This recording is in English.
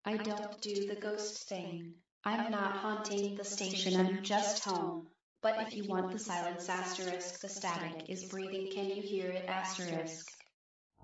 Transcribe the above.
I don't do the ghost thing. I'm not haunting the station, I'm just home. But if you want the silence asterisk, the static is breathing, can you hear it asterisk?